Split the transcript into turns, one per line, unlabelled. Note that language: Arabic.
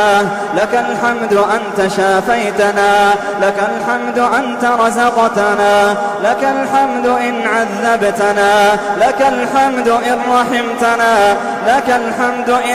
لك الحمد أنت شافيتنا، لك الحمد أنت رزقتنا، لك الحمد إن عذبتنا، لك الحمد إن رحمتنا، لك الحمد إن